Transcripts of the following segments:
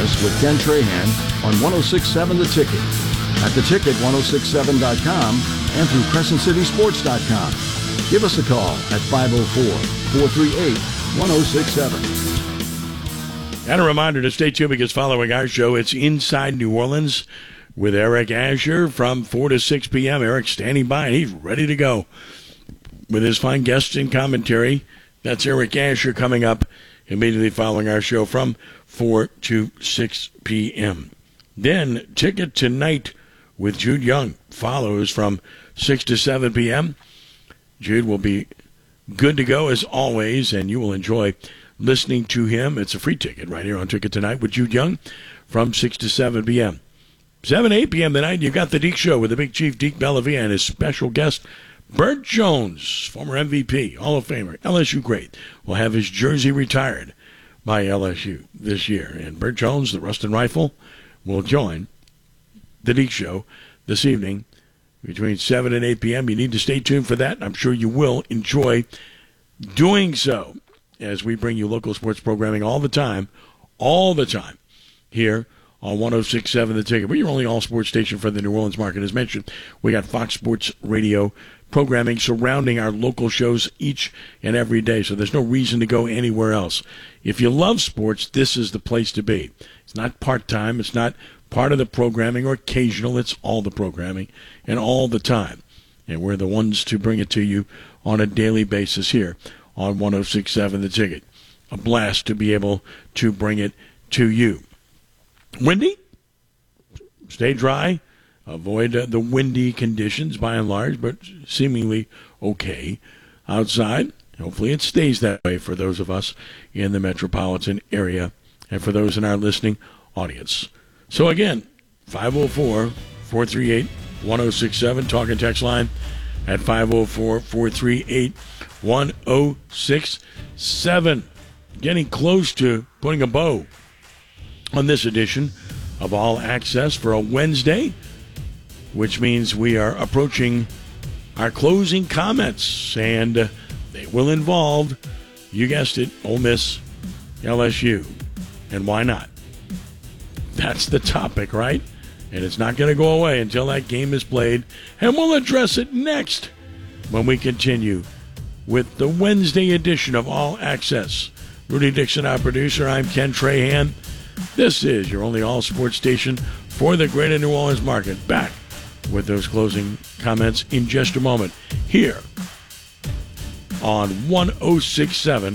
Breakfast with Ken Trahan on 106.7 The Ticket, at theticket1067.com, and through CrescentCitySports.com. Give us a call at 504-438-1067. And a reminder to stay tuned because following our show, it's Inside New Orleans with Eric Asher from 4 to 6 p.m. Eric's standing by, and he's ready to go with his fine guests and commentary. That's Eric Asher coming up immediately following our show from 4 to 6 p.m. Then Ticket Tonight with Jude Young follows from 6 to 7 p.m. Jude will be good to go as always, and you will enjoy listening to him. It's a free ticket right here on Ticket Tonight with Jude Young from 6 to 7 p.m. 7 to 8 p.m. tonight, you've got the Deke Show with the Big Chief Deke Bellavia and his special guest, Bert Jones, former MVP, Hall of Famer, LSU great, will have his jersey retired by LSU this year. And Bert Jones, the Ruston Rifle, will join the Deke Show this evening between 7 and 8 p.m. You need to stay tuned for that. I'm sure you will enjoy doing so as we bring you local sports programming all the time here on 106.7 The Ticket. We're your only all-sports station for the New Orleans market. As mentioned, we got Fox Sports Radio programming surrounding our local shows each and every day, so there's no reason to go anywhere else. If you love sports, this is the place to be. It's not part-time. It's not part of the programming or occasional. It's all the programming and all the time. And we're the ones to bring it to you on a daily basis here on 106.7 The Ticket. A blast to be able to bring it to you. Windy? Stay dry. Avoid the windy conditions by and large, but seemingly okay outside. Hopefully it stays that way for those of us in the metropolitan area and for those in our listening audience. So again, 504-438-1067, talk and text line at 504-438-1067. Getting close to putting a bow on this edition of All Access for a Wednesday, which means we are approaching our closing comments, and they will involve, you guessed it, Ole Miss, LSU, and why not? That's the topic, right? And it's not going to go away until that game is played, and we'll address it next when we continue with the Wednesday edition of All Access. Rudy Dixon, our producer. I'm Ken Trahan. This is your only all-sports station for the greater New Orleans market. Back with those closing comments in just a moment here on 106.7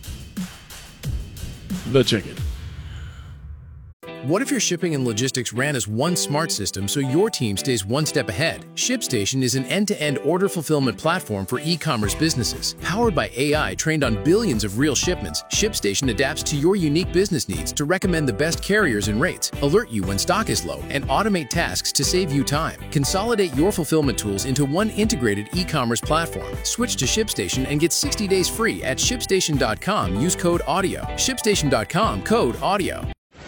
The Ticket. What if your shipping and logistics ran as one smart system so your team stays one step ahead? ShipStation is an end-to-end order fulfillment platform for e-commerce businesses. Powered by AI trained on billions of real shipments, ShipStation adapts to your unique business needs to recommend the best carriers and rates, alert you when stock is low, and automate tasks to save you time. Consolidate your fulfillment tools into one integrated e-commerce platform. Switch to ShipStation and get 60 days free at ShipStation.com. Use code AUDIO. ShipStation.com, code AUDIO.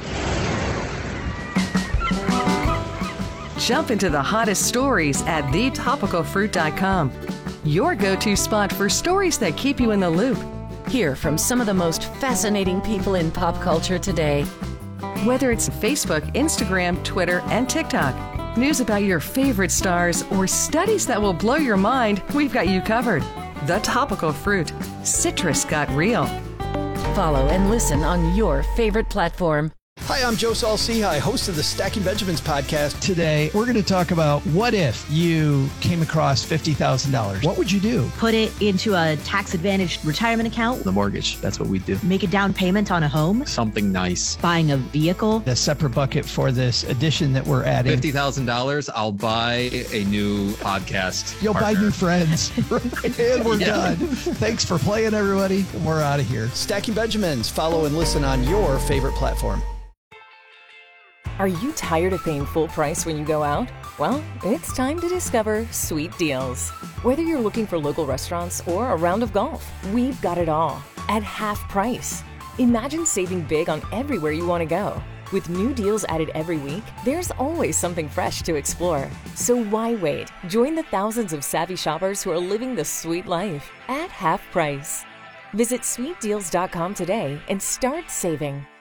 Jump into the hottest stories at thetopicalfruit.com. Your go-to spot for stories that keep you in the loop. Hear from some of the most fascinating people in pop culture today. Whether it's Facebook, Instagram, Twitter, and TikTok, news about your favorite stars, or studies that will blow your mind, we've got you covered. The Topical Fruit. Citrus got real. Follow and listen on your favorite platform. Hi, I'm Joe Saul-Sehy, host of the Stacking Benjamins podcast. Today, we're going to talk about what if you came across $50,000? What would you do? Put it into a tax-advantaged retirement account. The mortgage, that's what we do. Make a down payment on a home. Something nice. Buying a vehicle. A separate bucket for this addition that we're adding. $50,000, I'll buy a new podcast You'll partner. buy new friends. And we're done. Thanks for playing, everybody. We're out of here. Stacking Benjamins. Follow and listen on your favorite platform. Are you tired of paying full price when you go out? Well, it's time to discover Sweet Deals. Whether you're looking for local restaurants or a round of golf, we've got it all at half price. Imagine saving big on everywhere you want to go. With new deals added every week, there's always something fresh to explore. So why wait? Join the thousands of savvy shoppers who are living the sweet life at half price. Visit sweetdeals.com today and start saving.